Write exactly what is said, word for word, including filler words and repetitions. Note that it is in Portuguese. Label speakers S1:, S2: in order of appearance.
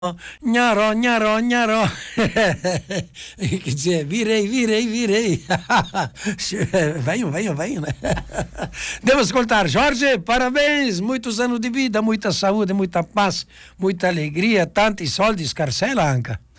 S1: Gnarò, gnarò, gnarò. Quer dizer, virei, virei, virei. Venham, venham, venham. Devo escutar, Jorge, parabéns, muitos anos de vida, muita saúde, muita paz, muita alegria, tantos soldi, scarcela, Anca.